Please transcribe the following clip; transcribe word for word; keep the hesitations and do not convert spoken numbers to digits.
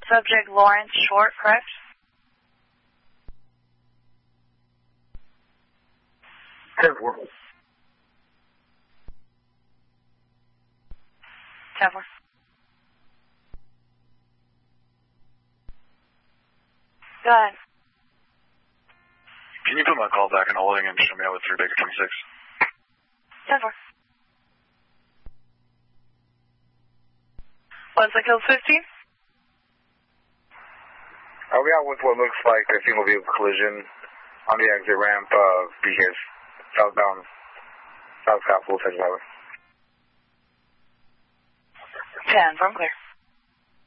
Subject Lawrence Short, correct? ten four. ten four. Go ahead. Can you put my call back in holding and show me out with three Baker twenty-six? ten four. What's the kill fifteen? Are we out with what looks like a single vehicle collision on the exit ramp of Beacon, southbound, South South Full Highway? ten, from clear.